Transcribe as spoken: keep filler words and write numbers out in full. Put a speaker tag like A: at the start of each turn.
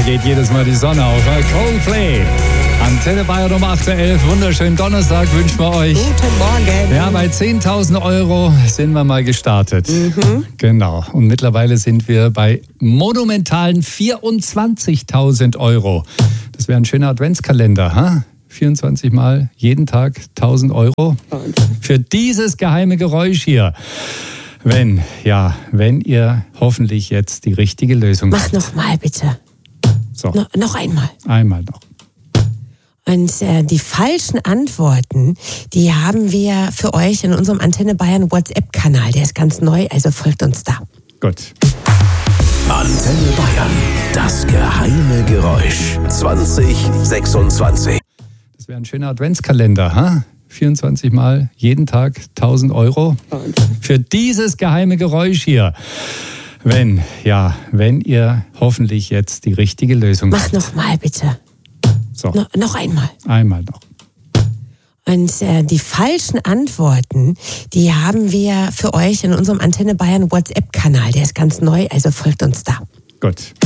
A: geht jedes Mal die Sonne auf. Coldplay. Antenne Bayern um acht Uhr elf. Wunderschönen Donnerstag wünschen wir euch.
B: Guten Morgen.
A: Ja, bei zehntausend Euro sind wir mal gestartet.
B: Mhm.
A: Genau. Und mittlerweile sind wir bei monumentalen vierundzwanzigtausend Euro. Das wäre ein schöner Adventskalender, ha? vierundzwanzig Mal jeden Tag tausend Euro. Für dieses geheime Geräusch hier. Wenn, ja, wenn ihr hoffentlich jetzt die richtige Lösung
B: Mach
A: habt.
B: noch mal bitte.
A: So,
B: No, noch einmal.
A: einmal noch.
B: Und äh, die falschen Antworten, die haben wir für euch in unserem Antenne Bayern WhatsApp-Kanal. Der ist ganz neu, also folgt uns da.
A: Gut.
C: Antenne Bayern, das geheime Geräusch. zwanzig sechsundzwanzig.
A: Das wäre ein schöner Adventskalender, ha? vierundzwanzig Mal jeden Tag tausend Euro. Für dieses geheime Geräusch hier. Wenn, ja, wenn ihr hoffentlich jetzt die richtige Lösung
B: Mach
A: habt.
B: noch mal bitte.
A: So,
B: No, noch einmal.
A: einmal noch.
B: Und äh, die falschen Antworten, die haben wir für euch in unserem Antenne Bayern WhatsApp-Kanal. Der ist ganz neu, also folgt uns da.
A: Gut.